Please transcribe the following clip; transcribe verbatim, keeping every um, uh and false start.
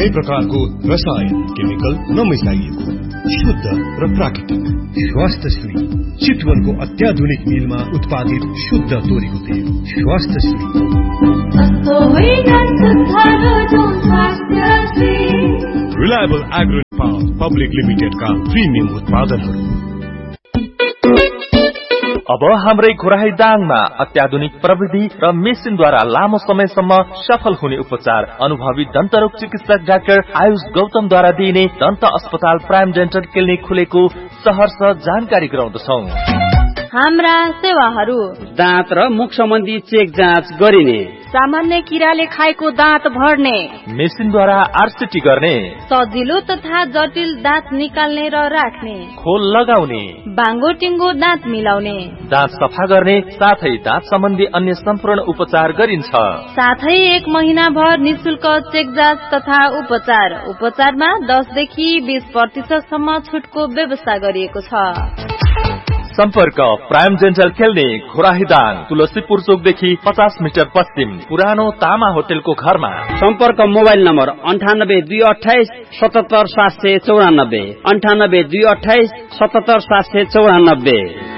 कुनै प्रकारको रसायन केमिकल नमिसाइएको शुद्ध र प्राकृतिक स्वास्थ्यश्री चितवनको अत्याधुनिक मिलमा उत्पादित शुद्ध तोरीको तेल। स्वास्थ्यश्री रिलायबल एग्रो पब्लिक लिमिटेडका प्रिमियम उत्पादनहरू। अब हाम्रै घोराही दाङमा अत्याधुनिक प्रविधि र मेसिनद्वारा लामो समयसम्म सफल हुने उपचार अनुभवी दन्तरोग चिकित्सक डाक्टर आयुष गौतमद्वारा दिइने दन्त अस्पताल प्राइम डेन्टल क्लिनिक खुलेको सहर्ष जानकारी गराउँदछौ। हाम्रा सेवाहरू दाँत र मुख सम्बन्धी चेक जाँच गरिने, सामान्य किराले खाएको दाँत भर्ने, मेसिनद्वारा आरसीटी गर्ने, सजिलो तथा जटिल दाँत निकाल्ने र राख्ने, खोल लगाउने, बाङ्गो टिङ्गो दाँत मिलाउने, दाँत सफा गर्ने साथै दाँत सम्बन्धी अन्य सम्पूर्ण उपचार गरिन्छ। साथै एक महिना भर निशुल्क चेक जाँच तथा उपचार। उपचारमा दस देखि बीस प्रतिशत सम्म छुटको व्यवस्था गरिएको छ। सम्पर्क प्राइम डेन्टल क्लिनिक घोराहीदाङ तुलसीपुर चोकदेखि पचास मिटर पश्चिम पुरानो तामा होटेलको घरमा। सम्पर्क मोबाइल नम्बर अन्ठानब्बे दुई अठाइस सतहत्तर सात सय चौरानब्बे अन्ठानब्बे दुई अठाइस सतहत्तर सात सय चौरानब्बे।